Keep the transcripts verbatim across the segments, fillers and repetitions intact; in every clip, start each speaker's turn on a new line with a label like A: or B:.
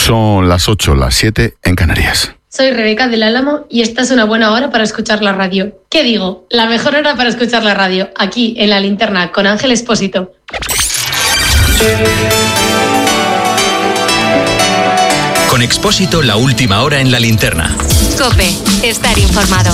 A: Son las ocho, las siete en Canarias.
B: Soy Rebeca del Álamo y esta es una buena hora para escuchar la radio. ¿Qué digo? La mejor hora para escuchar la radio, aquí en La Linterna, con Ángel Expósito.
C: Con Expósito, la última hora en La Linterna.
D: COPE, estar informado.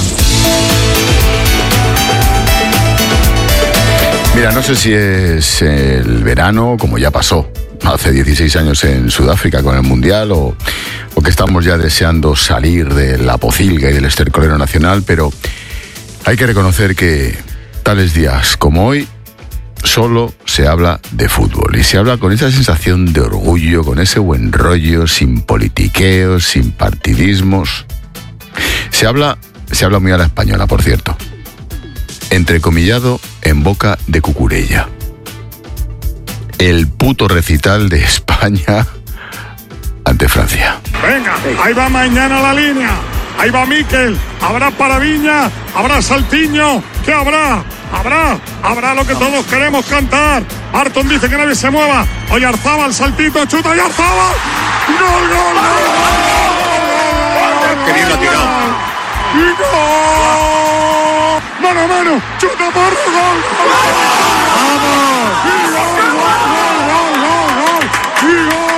A: Mira, no sé si es el verano, como ya pasó hace dieciséis años en Sudáfrica con el Mundial, o, o que estamos ya deseando salir de la pocilga y del estercolero nacional, pero hay que reconocer que tales días como hoy solo se habla de fútbol, y se habla con esa sensación de orgullo, con ese buen rollo, sin politiqueos, sin partidismos. Se habla, se habla muy a la española, por cierto, entrecomillado en boca de Cucurella. El puto recital de España ante Francia.
E: Venga, ahí va mañana la línea. Ahí va Miquel. Habrá Paraviña, habrá Saltiño. ¿Qué habrá? Habrá, habrá lo que todos queremos cantar. Barton dice que nadie se mueva. Oyarzábal, saltito, chuta Oyarzábal. ¡Gol, gol, gol!
F: ¡Qué bien lo ha tirado!
E: ¡Y gol! ¡Mano a mano! ¡Chuta, porro! ¡Gol! ¡Vamos! ¡Y gol, gol, gol, gol, gol! ¡Y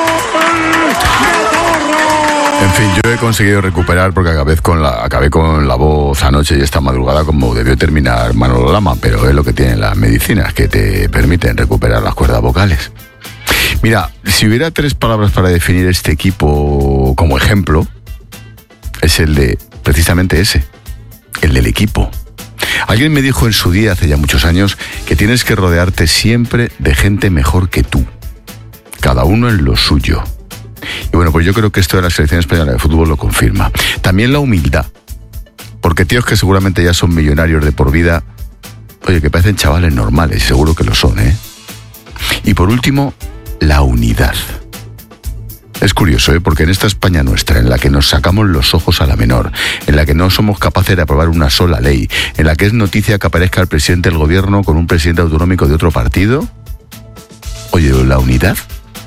E: gol!
A: En fin, yo he conseguido recuperar, porque acabé con la, acabé con la voz anoche y esta madrugada como debió terminar Manolo Lama, pero es lo que tienen las medicinas, que te permiten recuperar las cuerdas vocales. Mira, si hubiera tres palabras para definir este equipo como ejemplo, es el de, precisamente ese, el del equipo. Alguien me dijo en su día, hace ya muchos años, que tienes que rodearte siempre de gente mejor que tú, cada uno en lo suyo. Y bueno, pues yo creo que esto de la selección española de fútbol lo confirma. También la humildad, porque tíos que seguramente ya son millonarios de por vida, oye, que parecen chavales normales, seguro que lo son, ¿eh? Y por último, la unidad. Es curioso, ¿eh? Porque en esta España nuestra, en la que nos sacamos los ojos a la menor, en la que no somos capaces de aprobar una sola ley, en la que es noticia que aparezca el presidente del gobierno con un presidente autonómico de otro partido, oye, la unidad.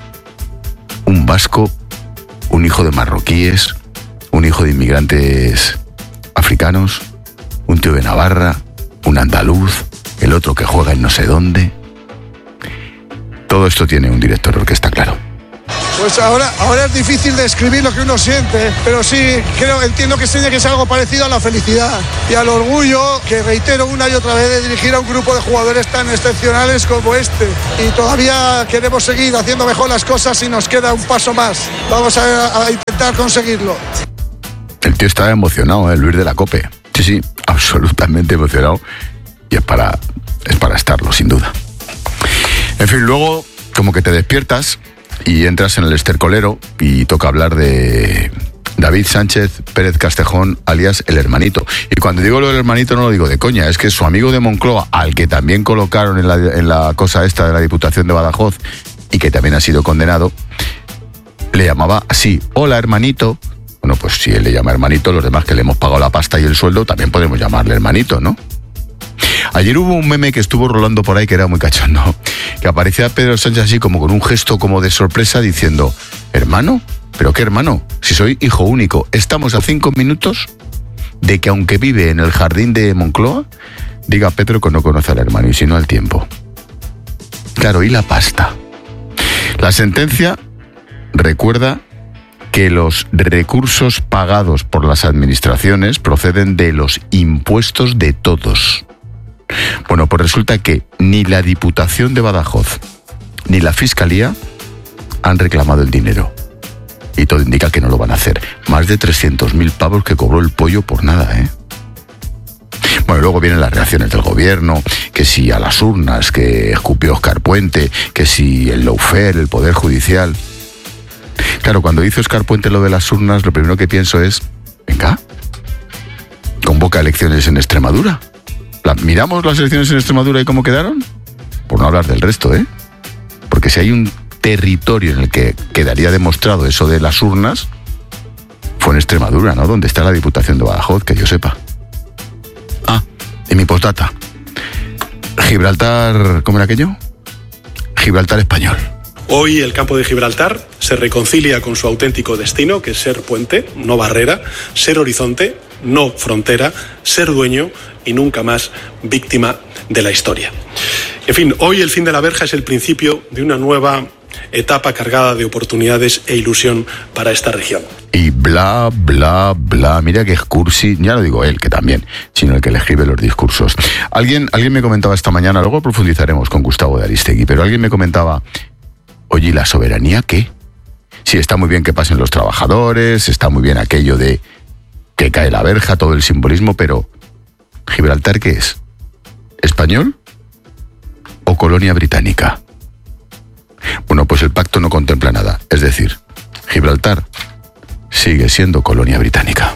A: Un vasco, un hijo de marroquíes, un hijo de inmigrantes africanos, un tío de Navarra, un andaluz, el otro que juega en no sé dónde. Todo esto tiene un director de orquesta, claro.
G: Pues ahora, ahora es difícil describir lo que uno siente, pero sí, creo, entiendo que tiene que ser algo parecido a la felicidad y al orgullo, que reitero una y otra vez, de dirigir a un grupo de jugadores tan excepcionales como este. Y todavía queremos seguir haciendo mejor las cosas y nos queda un paso más. Vamos a, a intentar conseguirlo.
A: El tío está emocionado, ¿eh? Luis de la COPE. Sí, sí, absolutamente emocionado. Y es para, es para estarlo, sin duda. En fin, luego, como que te despiertas y entras en el estercolero y toca hablar de David Sánchez Pérez Castejón, alias El Hermanito. Y cuando digo lo del hermanito no lo digo de coña, es que su amigo de Moncloa, al que también colocaron en la, en la cosa esta de la Diputación de Badajoz y que también ha sido condenado, le llamaba así: hola, hermanito. Bueno, pues si él le llama hermanito, los demás que le hemos pagado la pasta y el sueldo también podemos llamarle hermanito, ¿no? Ayer hubo un meme que estuvo rolando por ahí que era muy cachondo, que aparecía Pedro Sánchez así como con un gesto como de sorpresa diciendo: ¿hermano? ¿Pero qué hermano? Si soy hijo único. Estamos a cinco minutos de que, aunque vive en el jardín de Moncloa, diga Pedro que no conoce al hermano, y si no al tiempo. Claro, ¿y la pasta? La sentencia recuerda que los recursos pagados por las administraciones proceden de los impuestos de todos. Bueno, pues resulta que ni la Diputación de Badajoz ni la Fiscalía han reclamado el dinero. Y todo indica que no lo van a hacer. Más de trescientos mil pavos que cobró el pollo por nada, ¿eh? Bueno, luego vienen las reacciones del gobierno, que si a las urnas, que escupió Óscar Puente, que si el lawfare, el Poder Judicial. Claro, cuando dice Óscar Puente lo de las urnas, lo primero que pienso es: venga, convoca elecciones en Extremadura. La, ¿miramos las elecciones en Extremadura y cómo quedaron? Por no hablar del resto, ¿eh? Porque si hay un territorio en el que quedaría demostrado eso de las urnas, fue en Extremadura, ¿no? Donde está la Diputación de Badajoz, que yo sepa. Ah, y mi postdata. Gibraltar, ¿cómo era aquello? Gibraltar español.
F: Hoy el campo de Gibraltar se reconcilia con su auténtico destino, que es ser puente, no barrera, ser horizonte, no frontera, ser dueño y nunca más víctima de la historia. En fin, hoy el fin de la verja es el principio de una nueva etapa cargada de oportunidades e ilusión para esta región.
A: Y bla, bla, bla. Mira que es cursi, ya no digo él, que también, sino el que le escribe los discursos. Alguien, alguien me comentaba esta mañana, luego profundizaremos con Gustavo de Aristegui, pero alguien me comentaba, oye, ¿y la soberanía qué? Sí, está muy bien que pasen los trabajadores, está muy bien aquello de que cae la verja, todo el simbolismo, pero ¿Gibraltar qué es? ¿Español o colonia británica? Bueno, pues el pacto no contempla nada. Es decir, Gibraltar sigue siendo colonia británica.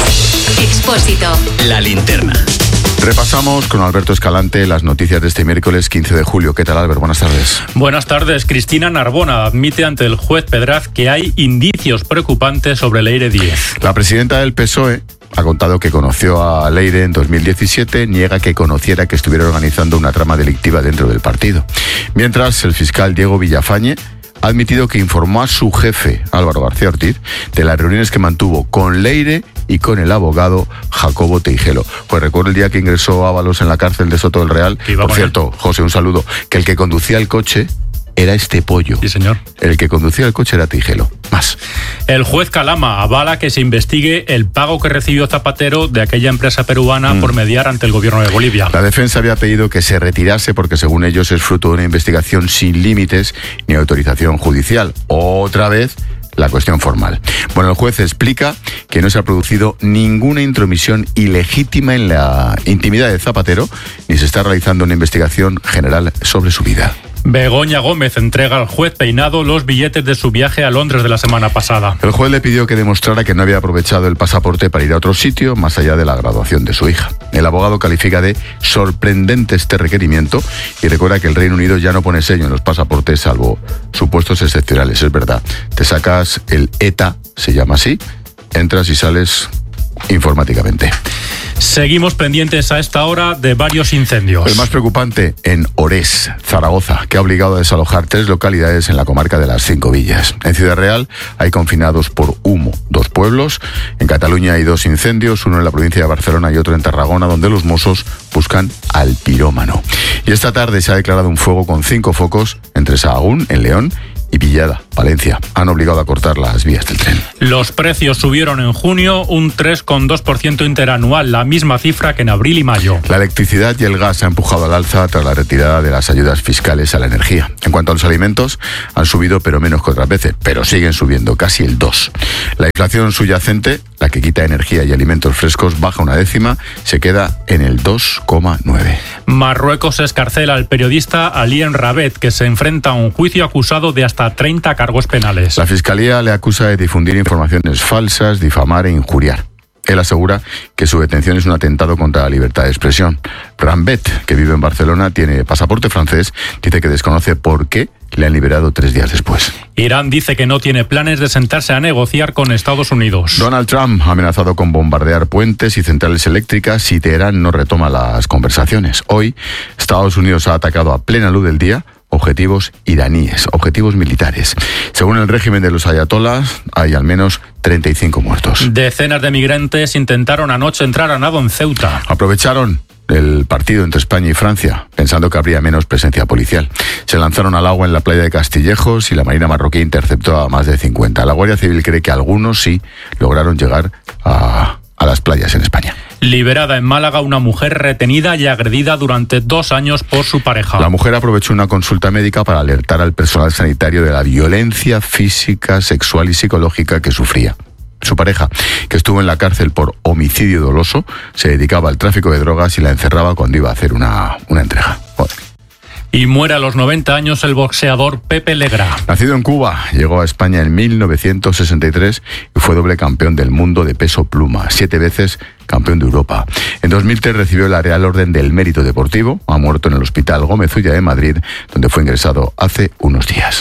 D: Expósito.
C: La linterna.
A: Repasamos con Alberto Escalante las noticias de este miércoles quince de julio. ¿Qué tal, Albert? Buenas tardes.
H: Buenas tardes. Cristina Narbona admite ante el juez Pedraz que hay indicios preocupantes sobre Leire Díez.
A: La presidenta del P S O E ha contado que conoció a Leire en dos mil diecisiete, niega que conociera que estuviera organizando una trama delictiva dentro del partido. Mientras, el fiscal Diego Villafañe ha admitido que informó a su jefe, Álvaro García Ortiz, de las reuniones que mantuvo con Leire y con el abogado Jacobo Teijelo. Pues recuerdo el día que ingresó Ábalos en la cárcel de Soto del Real. Por cierto, José, un saludo, que el que conducía el coche era este pollo.
H: Sí, señor.
A: El que conducía el coche era Teijelo. Más.
H: El juez Calama avala que se investigue el pago que recibió Zapatero de aquella empresa peruana mm. por mediar ante el gobierno de Bolivia.
A: La defensa había pedido que se retirase porque, según ellos, es fruto de una investigación sin límites ni autorización judicial. Otra vez la cuestión formal. Bueno, el juez explica que no se ha producido ninguna intromisión ilegítima en la intimidad de Zapatero, ni se está realizando una investigación general sobre su vida.
H: Begoña Gómez entrega al juez Peinado los billetes de su viaje a Londres de la semana pasada.
A: El juez le pidió que demostrara que no había aprovechado el pasaporte para ir a otro sitio más allá de la graduación de su hija. El abogado califica de sorprendente este requerimiento y recuerda que el Reino Unido ya no pone sello en los pasaportes salvo supuestos excepcionales. Es verdad, te sacas el E T A, se llama así, entras y sales informáticamente.
H: Seguimos pendientes a esta hora de varios incendios.
A: El más preocupante en Orés, Zaragoza, que ha obligado a desalojar tres localidades en la comarca de las Cinco Villas. En Ciudad Real hay confinados por humo dos pueblos. En Cataluña hay dos incendios, uno en la provincia de Barcelona y otro en Tarragona, donde los Mossos buscan al pirómano. Y esta tarde se ha declarado un fuego con cinco focos entre Sahagún, en León, y Villada, Valencia. Han obligado a cortar las vías del tren.
H: Los precios subieron en junio un tres coma dos por ciento interanual, la misma cifra que en abril y mayo.
A: La electricidad y el gas han empujado al alza tras la retirada de las ayudas fiscales a la energía. En cuanto a los alimentos, han subido pero menos que otras veces, pero siguen subiendo, casi el dos. La inflación subyacente, la que quita energía y alimentos frescos, baja una décima, se queda en el dos coma nueve.
H: Marruecos escarcela al periodista Alien Rabet, que se enfrenta a un juicio acusado de hasta treinta cargos penales.
A: La Fiscalía le acusa de difundir informaciones falsas, difamar e injuriar. Él asegura que su detención es un atentado contra la libertad de expresión. Rambet, que vive en Barcelona, tiene pasaporte francés, dice que desconoce por qué le han liberado tres días después.
H: Irán dice que no tiene planes de sentarse a negociar con Estados Unidos.
A: Donald Trump ha amenazado con bombardear puentes y centrales eléctricas si Teherán no retoma las conversaciones. Hoy, Estados Unidos ha atacado a plena luz del día objetivos iraníes, objetivos militares. Según el régimen de los ayatolás, hay al menos treinta y cinco muertos.
H: Decenas de migrantes intentaron anoche entrar a nado en Ceuta.
A: Aprovecharon el partido entre España y Francia, pensando que habría menos presencia policial. Se lanzaron al agua en la playa de Castillejos y la Marina marroquí interceptó a más de cincuenta. La Guardia Civil cree que algunos sí lograron llegar a, a las playas en España.
H: Liberada en Málaga una mujer retenida y agredida durante dos años por su pareja.
A: La mujer aprovechó una consulta médica para alertar al personal sanitario de la violencia física, sexual y psicológica que sufría. Su pareja, que estuvo en la cárcel por homicidio doloso, se dedicaba al tráfico de drogas y la encerraba cuando iba a hacer una, una entrega. Joder.
H: Y muere a los noventa años el boxeador Pepe Legra.
A: Nacido en Cuba, llegó a España en mil novecientos sesenta y tres y fue doble campeón del mundo de peso pluma, siete veces campeón de Europa. En dos mil tres recibió la Real Orden del Mérito Deportivo, ha muerto en el Hospital Gómez Ulla de Madrid, donde fue ingresado hace unos días.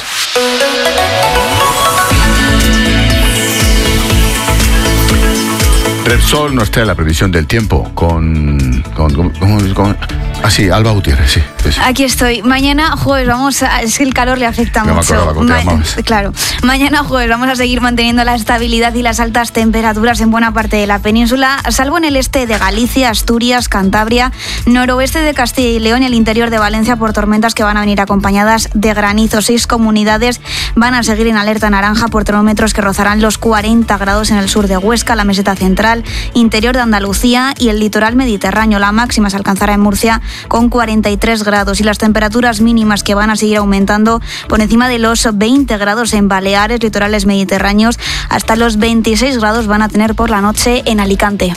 A: Repsol nos trae la previsión del tiempo con... con, con, con Ah, sí, Alba Gutiérrez, sí, sí.
I: Aquí estoy. Mañana jueves vamos a... Es que el calor le afecta
A: Me
I: mucho.
A: acordaba cómo te
I: Ma-
A: llamabas.
I: Claro. Mañana jueves vamos a seguir manteniendo la estabilidad y las altas temperaturas en buena parte de la península, salvo en el este de Galicia, Asturias, Cantabria, noroeste de Castilla y León y el interior de Valencia por tormentas que van a venir acompañadas de granizo. Seis comunidades van a seguir en alerta naranja por termómetros que rozarán los cuarenta grados en el sur de Huesca, la meseta central, interior de Andalucía y el litoral mediterráneo. La máxima se alcanzará en Murcia con cuarenta y tres grados y las temperaturas mínimas que van a seguir aumentando por encima de los veinte grados en Baleares, litorales mediterráneos, hasta los veintiséis grados van a tener por la noche en Alicante.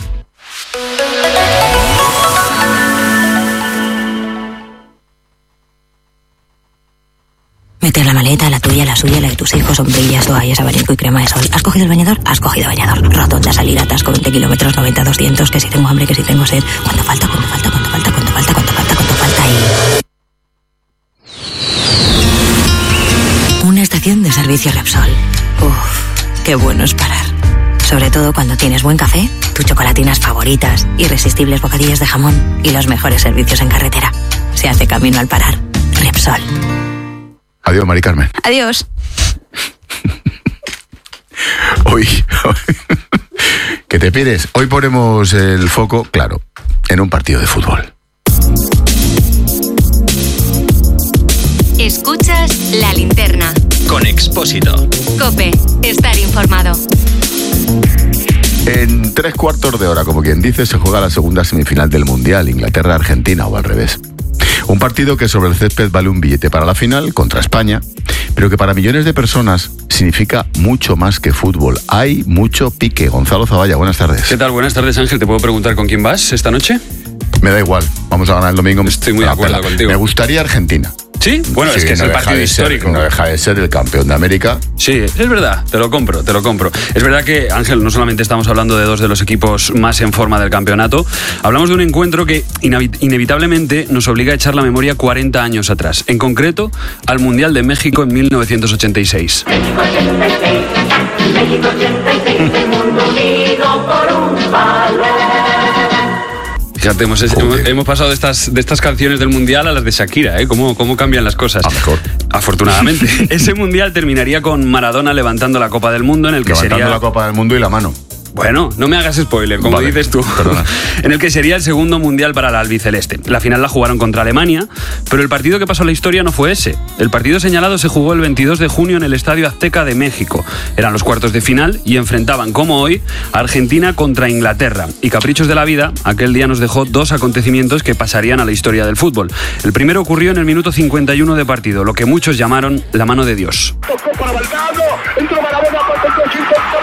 J: Meter la maleta, la tuya, la suya, la de tus hijos, sombrillas, toallas, abanico y crema de sol. ¿Has cogido el bañador? Has cogido bañador. Rotonda, salida, atasco, veinte kilómetros, noventa, doscientos, que si tengo hambre, que si tengo sed. ¿Cuánto falta? ¿Cuánto falta? ¿Cuánto falta? ¿Cuánto falta? ¿Cuánto falta? ¿Cuánto falta? Y... una estación de servicio Repsol. Uf, qué bueno es parar. Sobre todo cuando tienes buen café, tus chocolatinas favoritas, irresistibles bocadillos de jamón y los mejores servicios en carretera. Se hace camino al parar. Repsol.
A: Adiós, Mari Carmen.
I: Adiós.
A: Hoy, ¿qué te pides? Hoy ponemos el foco, claro, en un partido de fútbol.
D: Escuchas La Linterna.
C: Con Expósito.
D: COPE. Estar informado.
A: En tres cuartos de hora, como quien dice, se juega la segunda semifinal del Mundial, Inglaterra-Argentina o al revés. Un partido que sobre el césped vale un billete para la final contra España, pero que para millones de personas significa mucho más que fútbol. Hay mucho pique. Gonzalo Zavalla, buenas tardes.
K: ¿Qué tal? Buenas tardes, Ángel. ¿Te puedo preguntar con quién vas esta noche?
A: Me da igual. Vamos a ganar el domingo.
K: Estoy muy de acuerdo
A: pela.
K: contigo.
A: Me gustaría Argentina.
K: ¿Sí? Bueno,
A: Sí,
K: es que es
A: no
K: el
A: deja
K: partido
A: de ser-
K: histórico.
A: no deja de ser el campeón de América.
K: Sí, es verdad, te lo compro, te lo compro. Es verdad que, Ángel, no solamente estamos hablando de dos de los equipos más en forma del campeonato, hablamos de un encuentro que inavi- inevitablemente nos obliga a echar la memoria cuarenta años atrás, en concreto al Mundial de México en mil novecientos ochenta y seis.
L: México ochenta y seis, México ochenta y seis, el mundo unido por un valor.
K: Fíjate, hemos, hemos, hemos pasado de estas, de estas canciones del Mundial a las de Shakira, ¿eh? ¿Cómo, cómo cambian las cosas?
A: A mejor.
K: Afortunadamente. Ese Mundial terminaría con Maradona levantando la Copa del Mundo, en el que
A: Levantando
K: sería...
A: la Copa del Mundo y la mano.
K: Bueno, no me hagas spoiler, como
A: Vale,
K: dices tú.
A: perdona.
K: En el que sería el segundo mundial para la albiceleste. La final la jugaron contra Alemania, pero el partido que pasó a la historia no fue ese. El partido señalado se jugó el veintidós de junio en el Estadio Azteca de México. Eran los cuartos de final y enfrentaban, como hoy, a Argentina contra Inglaterra. Y caprichos de la vida, aquel día nos dejó dos acontecimientos que pasarían a la historia del fútbol. El primero ocurrió en el minuto cincuenta y uno de partido, lo que muchos llamaron la mano de Dios.
L: Tocó para Valgado, entró Maradona, intentó